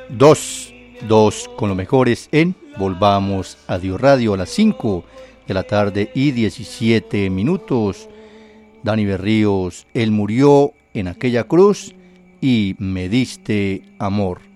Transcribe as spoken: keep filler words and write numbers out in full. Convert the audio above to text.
Dos, dos con lo mejores en Volvamos a Dios Radio a las cinco de la tarde y diecisiete minutos. Dani Berríos, Él murió en aquella cruz y me diste amor.